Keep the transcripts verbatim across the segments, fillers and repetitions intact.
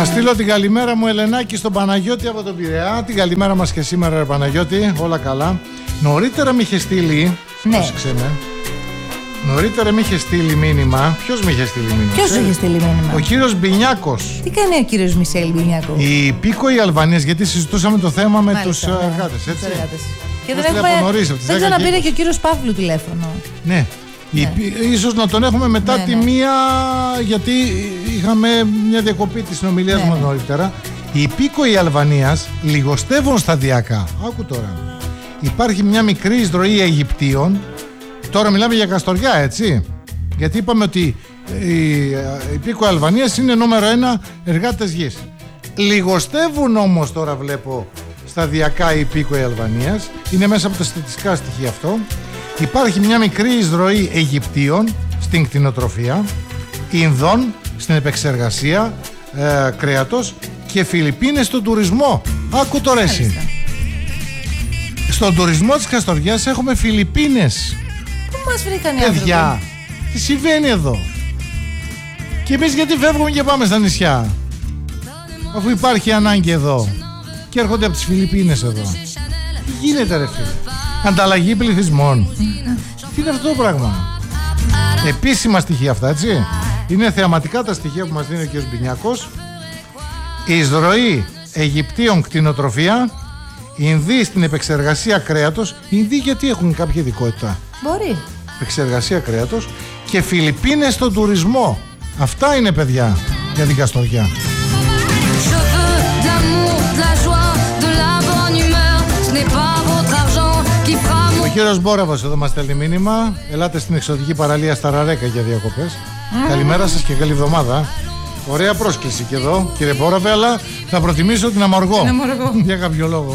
στείλω την καλημέρα μου, Ελενάκη, στον Παναγιώτη από τον Πειραιά. Την καλημέρα μας και σήμερα, ρε Παναγιώτη, όλα καλά. Νωρίτερα με είχε στείλει. Ναι. Πρόσεξε με. Νωρίτερα με είχε στείλει μήνυμα. Ποιος με είχε στείλει μήνυμα? Ποιος είχε στείλει μήνυμα? Ο κύριος Μπινιάκος. Τι κάνει ο κύριος Μισελ Μπινιάκο? Οι υπήκοοι Αλβανίες, γιατί συζητούσαμε το θέμα με Μάλιστα, τους ναι. εργάτες, έτσι. Τους εργάτες. Και Μας δεν έχουμε. τηλεφωνορίζει από τις Δεν δέκα ξαναπήρε και και ο κύριος Παύλου τηλέφωνο. Ναι. Ναι. Ίσως να τον έχουμε μετά Ναι, τη ναι. μία, γιατί είχαμε μια διακοπή της συνομιλίας Ναι, μας ναι. νωρίτερα. Οι υπήκοοι Αλβανίας λιγοστεύουν σταδιακά. Άκου τώρα. Υπάρχει μια μικρή εισρωή Αιγυπτίων. Τώρα μιλάμε για Καστοριά, έτσι. Γιατί είπαμε ότι οι υπήκοοι Αλβανίας είναι νούμερο ένα εργάτες γης. Λιγοστεύουν όμως, τώρα βλέπω, σταδιακά οι υπήκοοι Αλβανίας. Είναι μέσα από τα στατιστικά στοιχεία αυτό. Υπάρχει μια μικρή εισρωή Αιγυπτίων στην κτηνοτροφία, Ινδών στην επεξεργασία ε, κρέατος και Φιλιππίνες στον τουρισμό. Άκου τώρα εσύ. Στον τουρισμό της Καστοριάς έχουμε Φιλιππίνες. Πού μας βρήκαν οι Παιδιά, άνθρωποι? τι συμβαίνει εδώ? Και εμείς γιατί φεύγουμε και πάμε στα νησιά, αφού υπάρχει ανάγκη εδώ? Και έρχονται από τις Φιλιππίνες εδώ. Τι γίνεται, ρε φίλε? Ανταλλαγή πληθυσμών. Τι είναι αυτό το πράγμα? Επίσημα στοιχεία αυτά, έτσι. Είναι θεαματικά τα στοιχεία που μας δίνει ο κ. Μπινιάκος. Η εισρωή Αιγυπτίων κτηνοτροφία, Ινδοί στην επεξεργασία κρέατος. Ινδοί γιατί έχουν κάποια ειδικότητα? Μπορεί. Επεξεργασία κρέατος. Και Φιλιππίνες στον τουρισμό. Αυτά είναι, παιδιά, για την Καστοριά. Ο κύριος Μπόραβος εδώ μας στέλνει μήνυμα. Ελάτε στην εξωτική παραλία στα Ραρέκα για διακοπές. Mm. Καλημέρα σας και καλή εβδομάδα. Ωραία πρόσκληση και εδώ, κύριε Μπόραβε, αλλά θα προτιμήσω την Αμοργό. Την Αμοργό. Για κάποιο λόγο.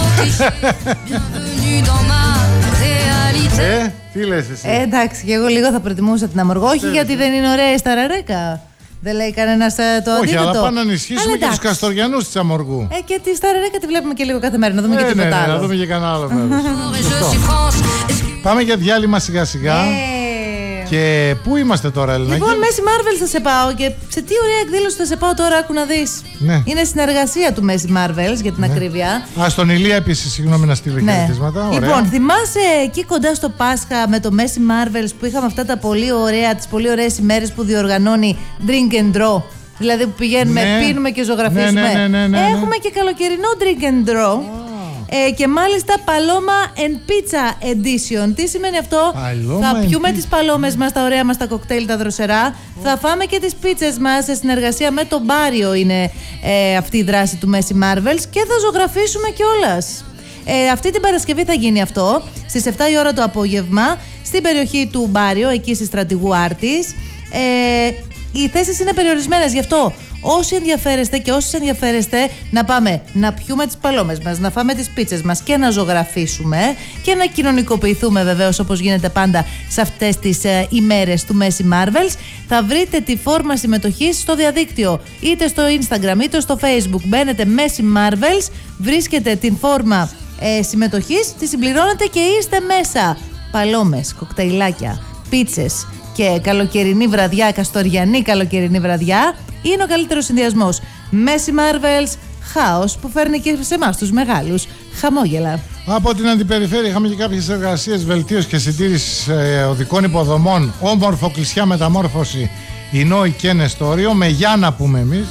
Ε, τι λες εσύ? Ε, εντάξει, και εγώ λίγο θα προτιμούσα την Αμοργό. Όχι γιατί δεν είναι ωραία στα Ραρέκα. Δεν λέει κανένας το αντίθετο. Όχι, αλλά πάμε να ενισχύσουμε Αλλά και τους εντάξει. Καστοριανούς της Αμοργού. Ε, και τη Σταραρέκα τη βλέπουμε και λίγο κάθε μέρα, να δούμε και Ε, τίποτα ναι, ναι, άλλο. να δούμε και κανένα άλλο μέρος. Πάμε για διάλειμμα σιγά σιγά. Ε, Και πού είμαστε τώρα, Ελληνάκη? Λοιπόν, Μέση Marvel θα σε πάω και σε τι ωραία εκδήλωση θα σε πάω τώρα, άκου να δεις. Ναι. Είναι συνεργασία του Μέση Marvels για την ακρίβεια. Α, στον Ηλία επίσης, συγγνώμη να στείλω Ναι. χαιρετίσματα. Ωραία. Λοιπόν, θυμάσαι εκεί κοντά στο Πάσχα με το Μέση Marvels που είχαμε αυτά τα πολύ ωραία, τις πολύ ωραίες ημέρες που διοργανώνει Drink and Draw. Δηλαδή που πηγαίνουμε, Ναι. πίνουμε και ζωγραφίζουμε. Ναι, ναι, ναι, ναι, ναι. Έχουμε και καλοκαιρινό Drink and Draw. Ε, και μάλιστα Paloma and Pizza Edition. Τι σημαίνει αυτό? Paloma Θα and πιούμε pizza. τις παλόμες μας, τα ωραία μας τα κοκτέιλ, τα δροσερά. Θα φάμε και τις πίτσες μας σε συνεργασία με το Μπάριο. Είναι ε, αυτή η δράση του Μέση Marvels. Και θα ζωγραφίσουμε κιόλας. Ε, αυτή την Παρασκευή θα γίνει αυτό στις εφτά η ώρα το απόγευμα στην περιοχή του Μπάριο, εκεί στη Στρατηγού Άρτης. Ε, οι θέσεις είναι περιορισμένες, γι' αυτό όσοι ενδιαφέρεστε και όσοι ενδιαφέρεστε να πάμε να πιούμε τις παλόμες μας, να φάμε τις πίτσες μας και να ζωγραφίσουμε και να κοινωνικοποιηθούμε βεβαίως όπως γίνεται πάντα σε αυτές τις ε, ημέρες του Μέση Marvels, θα βρείτε τη φόρμα συμμετοχής στο διαδίκτυο, είτε στο Instagram είτε στο Facebook. Μπαίνετε Μέση Marvels, βρίσκετε την φόρμα ε, συμμετοχής, τη συμπληρώνετε και είστε μέσα. Παλόμες, κοκτέιλάκια, πίτσες και καλοκαιρινή βραδιά, καστοριανή καλοκαιρινή βραδιά, είναι ο καλύτερος συνδυασμός. Μέση Marvels, χάος που φέρνει και σε εμάς τους μεγάλους χαμόγελα. Από την Αντιπεριφέρεια είχαμε και κάποιες εργασίες βελτίωσης και συντήρησης ε, οδικών υποδομών. Όμορφο κλεισιά μεταμόρφωση Ινόη και Νεστόριο. Με για να πούμε εμείς.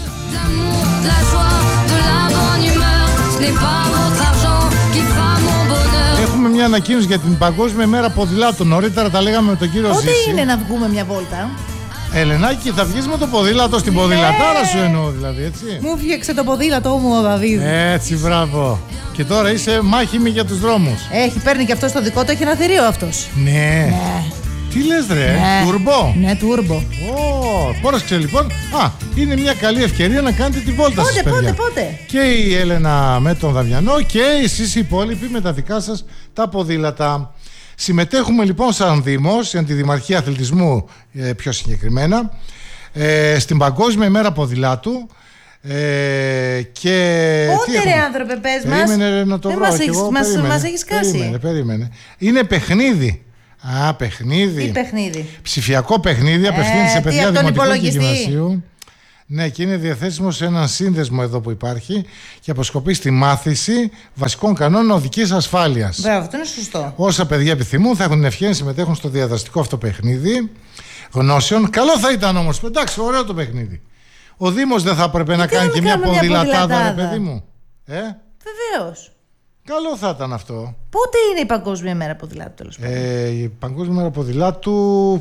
Έχουμε μια ανακοίνωση για την Παγκόσμια Μέρα Ποδηλάτων. Νωρίτερα τα λέγαμε με τον κύριο Πότε Ζήση. είναι να βγούμε μια βόλτα? Ελενάκη, θα βγεις με το ποδήλατο στην ποδηλατάρα σου εννοώ, δηλαδή, έτσι. Μου φτιάξε το ποδήλατό μου ο Δαβίδ. Έτσι, μπράβο. Και τώρα είσαι μάχημη για τους δρόμους. Έχει, παίρνει και αυτό το δικό του, έχει ένα θηρίο αυτός. Ναι. Ναι. Τι λες ρε, Ναι. τουρμπο. Ναι, τούρμπο. Ω, πρόσεξε λοιπόν. Α, είναι μια καλή ευκαιρία να κάνετε τη βόλτα σας, Πότε, παιδιά. πότε, πότε? Και η Έλενα με τον Δαβιανό και εσείς οι υπόλοιποι με τα δικά σας τα ποδήλατα. Συμμετέχουμε λοιπόν σαν Δήμος, στην Αντιδημαρχία Αθλητισμού ε, πιο συγκεκριμένα, ε, στην Παγκόσμια ημέρα ποδηλάτου. Ε, και Πότε τι ρε έχουμε? άνθρωπε, πες μας. Περίμενε ρε, να το Δεν βρω μας κι έχεις- εγώ, μας- περίμενε. μας έχεις κάσει. Περίμενε, περίμενε. Είναι παιχνίδι. Α, παιχνίδι. Τι παιχνίδι? Ψηφιακό παιχνίδι, απευθύνεται Ε, σε τι, παιδιά από τον δημοτικού και υπολογιστή? γυμνασίου. Ναι, και είναι διαθέσιμο σε έναν σύνδεσμο εδώ που υπάρχει και αποσκοπεί στη μάθηση βασικών κανόνων οδικής ασφάλειας. Μπράβο, αυτό είναι σωστό. Όσα παιδιά επιθυμούν θα έχουν την ευκαιρία να συμμετέχουν στο διαδραστικό αυτό παιχνίδι γνώσεων. Καλό θα ήταν όμως, εντάξει, ωραίο το παιχνίδι. Ο Δήμος δεν θα έπρεπε να κάνει και μια ποδηλατάδα, ρε παιδί μου. Ε? Βεβαίως. Καλό θα ήταν αυτό. Πότε είναι η Παγκόσμια Μέρα Ποδηλάτου, τέλος πάντων? Ε, η Παγκόσμια Μέρα Ποδηλάτου.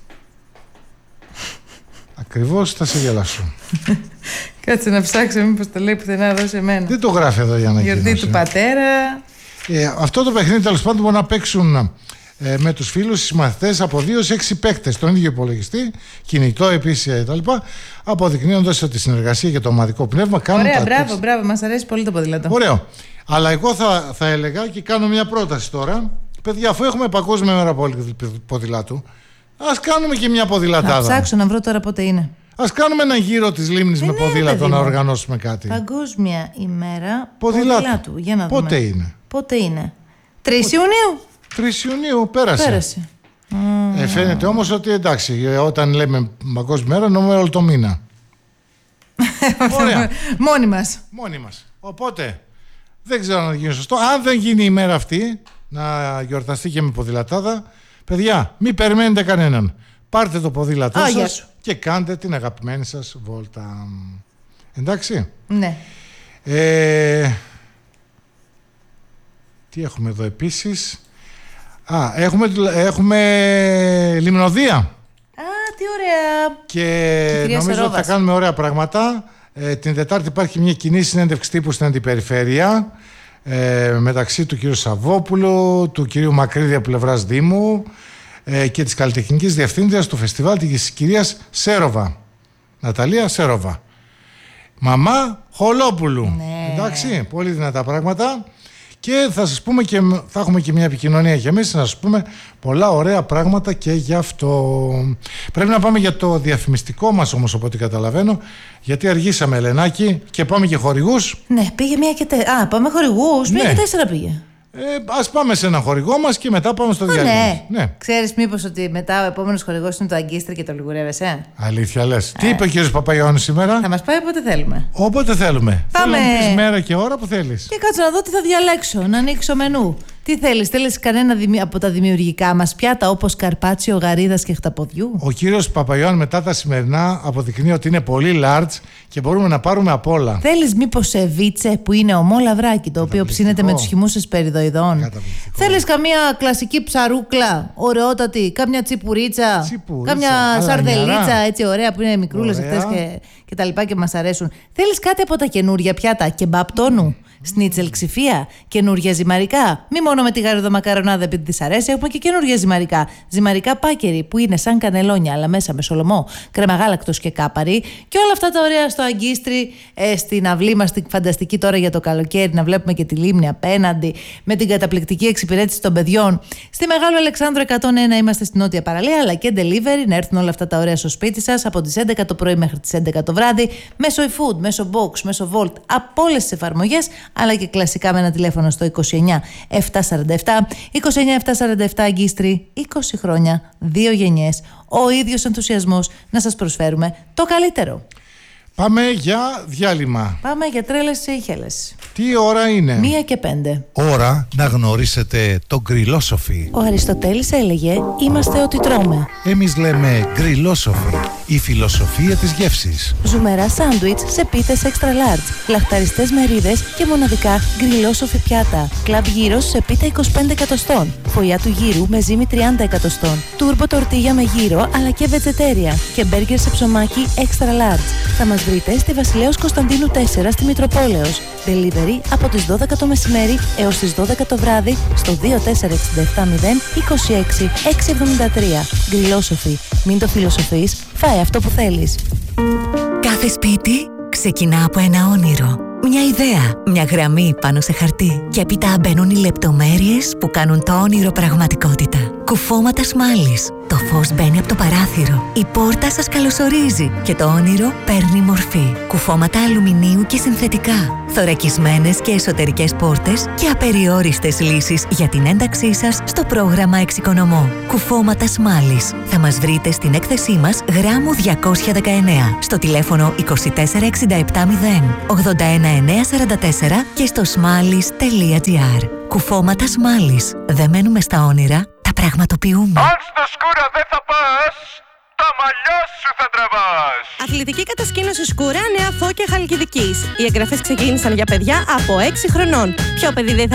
Ακριβώς θα σε γελάσω. Κάτσε να ψάξω, μήπως το λέει πουθενά εδώ σε μένα. Δεν το γράφει εδώ για να γίνει. Γιορτή του πατέρα. Ε, αυτό το παιχνίδι τέλος πάντων μπορεί να παίξουν ε, με τους φίλους, οι μαθητές από δύο σε έξι παίκτες. Τον ίδιο υπολογιστή, κινητό επίσης κτλ. Αποδεικνύοντας ότι η συνεργασία και το ομαδικό πνεύμα κάνουν. Ωραία, τα μπράβο, τέξ... μπράβο, μας αρέσει πολύ το ποδήλατο. Ωραίο. Αλλά εγώ θα, θα έλεγα και κάνω μια πρόταση τώρα. Παιδιά, αφού έχουμε Παγκόσμια Μέρα Ποδηλάτου, ας κάνουμε και μια ποδηλατάδα. Θα ψάξω να βρω τώρα πότε είναι. Ας κάνουμε ένα γύρο της λίμνης ε, με ναι, ποδήλατο να οργανώσουμε κάτι. Παγκόσμια ημέρα ποδηλάτου. ποδηλάτου. Για να δούμε. Πότε είναι? Πότε είναι? τρεις Ιουνίου. τρεις Ιουνίου, πέρασε. Πέρασε. Ε, φαίνεται όμως ότι εντάξει, όταν λέμε Παγκόσμια Μέρα, εννοούμε όλο το μήνα. Ωραία. Μόνοι μας. Μόνοι μας. Οπότε, δεν ξέρω αν γίνει σωστό. Αν δεν γίνει η μέρα αυτή, να γιορταστεί και με ποδηλατάδα, παιδιά, μην περιμένετε κανέναν. Πάρτε το ποδήλατό Α, σας και κάντε την αγαπημένη σας βόλτα. Εντάξει. Ναι. Ε, τι έχουμε εδώ επίσης? Α, έχουμε, έχουμε λιμνοδία. Α, τι ωραία. Και νομίζω Σερόβας. ότι θα κάνουμε ωραία πράγματα. Ε, την Τετάρτη υπάρχει μια κοινή συνέντευξη τύπου στην Αντιπεριφέρεια ε, μεταξύ του κ. Σαββόπουλου, του κ. Μακρύδη από πλευράς Δήμου ε, και της καλλιτεχνικής διευθύντριας του φεστιβάλ της κυρίας Σέροβα. Ναταλία Σέροβα. Μαμά Χολόπουλου. Ναι. Εντάξει, πολύ δυνατά πράγματα. Και θα σας πούμε και θα έχουμε και μια επικοινωνία και εμείς να σας πούμε πολλά ωραία πράγματα και γι' αυτό. Πρέπει να πάμε για το διαφημιστικό μας όμως, από ό,τι καταλαβαίνω, γιατί αργήσαμε, Ελενάκη, και πάμε και χορηγούς. Ναι, πήγε μία και τέσσερα. Α, πάμε χορηγούς. Μία Ναι. και τέσσερα πήγε. Ε, ας πάμε σε ένα χορηγό μας και μετά πάμε στο Α, διάλειμμα. ναι. ναι. Ξέρεις μήπως ότι μετά ο επόμενος χορηγός είναι το Αγκίστρι και το Λιγουρεύεσαι? Αλήθεια λες. Τι είπε ο κύριος Παπαϊωάννου σήμερα? Θα μας πάει όποτε θέλουμε. Όποτε θέλουμε. Πάμε. Θέλω να πεις μέρα και ώρα που θέλεις. Και κάτσε να δω τι θα διαλέξω, να ανοίξω μενού. Τι θέλεις, θέλεις κανένα δημι... από τα δημιουργικά μας πιάτα, όπως καρπάτσιο, γαρίδας και χταποδιού? Ο κύριος Παπαϊωάννου μετά τα σημερινά αποδεικνύει ότι είναι πολύ large και μπορούμε να πάρουμε απ' όλα. Θέλεις μήπως σεβίτσε που είναι ομό λαβράκι, το οποίο ψήνεται με τους χυμούς εσπεριδοειδών? Θέλεις καμία κλασική ψαρούκλα, ωραιότατη, κάμια τσιπουρίτσα, Τσιπουρίτσα, κάμια αλανιαρά. σαρδελίτσα, έτσι ωραία που είναι μικρούλες Ωραία. αυτές και, και τα λοιπά και μας αρέσουν? Θέλεις κάτι από τα καινούρια πιάτα, κεμπάπ τόνου, σνίτσελ ξηφία, καινούρια ζυμαρικά? Μη μόνο με τη γαριδομακαρονάδα επειδή της αρέσει, έχουμε και καινούρια ζυμαρικά. Ζυμαρικά πάκερι που είναι σαν κανελόνια αλλά μέσα με σολομό, κρεμαγάλακτος και κάπαρι. Και όλα αυτά τα ωραία στο Αγκίστρι, ε, στην αυλή μας, την φανταστική τώρα για το καλοκαίρι, να βλέπουμε και τη λίμνη απέναντι, με την καταπληκτική εξυπηρέτηση των παιδιών. Στη Μεγάλο Αλεξάνδρο εκατόν ένα είμαστε στην νότια παραλία, αλλά και delivery, να έρθουν όλα αυτά τα ωραία στο σπίτι σας από τις έντεκα το πρωί μέχρι τις έντεκα το βράδυ, μέσω eFood, μέσω Box, μέσω Volt, από όλες τις εφαρμογές, αλλά και κλασικά με ένα τηλέφωνο στο είκοσι εννιά επτακόσια σαράντα επτά, είκοσι εννιά επτακόσια σαράντα επτά Αγκίστρι, είκοσι χρόνια, δύο γενιές, ο ίδιος ενθουσιασμός να σας προσφέρουμε το καλύτερο. Πάμε για διάλειμμα. Πάμε για τρέλες Σεϊχέλες. Τι ώρα είναι? Μία και πέντε. Ώρα να γνωρίσετε το γκριλόσοφι. Ο Αριστοτέλης έλεγε «Είμαστε ό,τι τρώμε». Εμείς λέμε γκριλόσοφι, η φιλοσοφία της γεύσης. Ζουμερά σάντουιτς σε πίτες extra large, λαχταριστές μερίδες και μοναδικά γκριλόσοφι πιάτα. Κλαμπ γύρος σε πίτα είκοσι πέντε εκατοστών. Φωλιά του γύρου με ζύμη τριάντα εκατοστών. Τούρμπο τορτίγια με γύρο αλλά και βετζετέρια. Και μπέργκερ σε ψωμάκι extra large. Θα μας βρείτε στη Βασιλέως Κωνσταντίνου τέσσερα στη Μητροπόλεως. Delivery από τις δώδεκα το μεσημέρι έως τις δώδεκα το βράδυ στο δύο τέσσερα έξι επτά μηδέν είκοσι έξι εξακόσια εβδομήντα τρία. Γκριλόσοφι. Μην το φιλοσοφείς, φάε αυτό που θέλεις. Κάθε σπίτι ξεκινά από ένα όνειρο. Μια ιδέα, μια γραμμή πάνω σε χαρτί. Και έπειτα μπαίνουν οι λεπτομέρειες που κάνουν το όνειρο πραγματικότητα. Κουφώματα Σμάλης. Το φως μπαίνει από το παράθυρο. Η πόρτα σας καλωσορίζει και το όνειρο παίρνει μορφή. Κουφώματα αλουμινίου και συνθετικά. Θωρακισμένες και εσωτερικές πόρτες και απεριόριστες λύσεις για την ένταξή σας στο πρόγραμμα Εξοικονομώ. Κουφώματα Σμάλης. Θα μας βρείτε στην έκθεσή μας γράμμου διακόσια δεκαεννέα, στο τηλέφωνο είκοσι τέσσερα εξήντα επτά μηδέν ογδόντα ένα εννιακόσια σαράντα τέσσερα και στο smallis τελεία gr. Κουφώματα Σμάλης. Δεν μένουμε στα όνειρα, τα πραγματοποιούμε. Αν στο Σκούρα δεν θα πας, τα μαλλιά σου θα τραβάς. Αθλητική κατασκήνωση Σκούρα, Νέα Φώκια Χαλκιδικής. Οι εγγραφές ξεκίνησαν για παιδιά από έξι χρονών. Ποιο παιδί δεν θα